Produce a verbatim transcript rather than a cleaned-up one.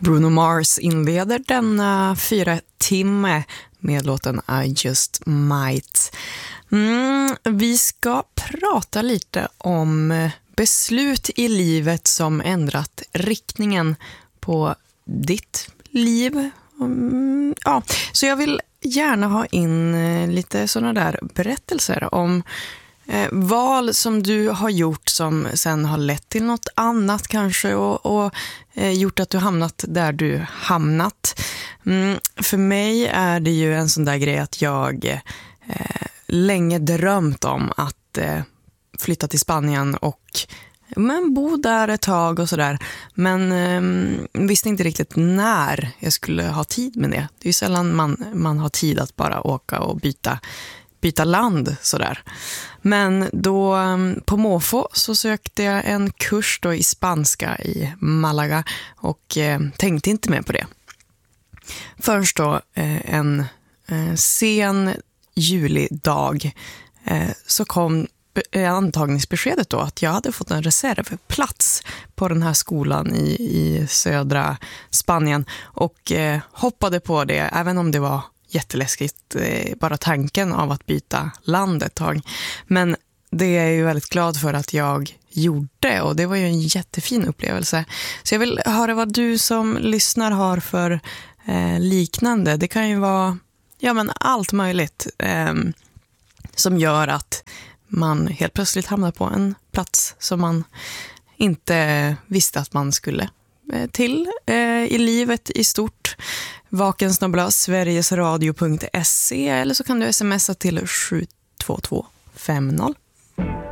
Bruno Mars inleder denna fyra timme med låten I Just Might. Mm, vi ska prata lite om beslut i livet som ändrat riktningen på ditt liv. Mm, ja, så jag vill gärna ha in lite sådana där berättelser om eh, val som du har gjort som sen har lett till något annat kanske och, och eh, gjort att du hamnat där du hamnat. Mm, för mig är det ju en sån där grej att jag eh, länge drömt om att eh, flytta till Spanien och men bo där ett tag och sådär. Men eh, visste inte riktigt när jag skulle ha tid med det. Det är ju sällan man, man har tid att bara åka och byta, byta land sådär. Men då på måfå så sökte jag en kurs då i spanska i Malaga och eh, tänkte inte mer på det. Först då eh, en eh, sen julidag eh, så kom antagningsbeskedet då att jag hade fått en reservplats på den här skolan i, i södra Spanien och eh, hoppade på det även om det var jätteläskigt eh, bara tanken av att byta land ett tag. Men det är jag ju väldigt glad för att jag gjorde och det var ju en jättefin upplevelse. Så jag vill höra vad du som lyssnar har för eh, liknande. Det kan ju vara ja, men allt möjligt eh, som gör att man helt plötsligt hamnar på en plats som man inte visste att man skulle till eh, i livet i stort. Vaken snabel-a sverigesradio punkt se eller så kan du smsa till sju två två fem noll.